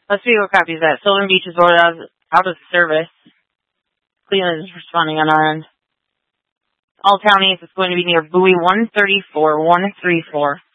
Let's see what copy is that. Sylvan Beach is out of service. Cleveland is responding on our end. All townies is going to be near buoy 134.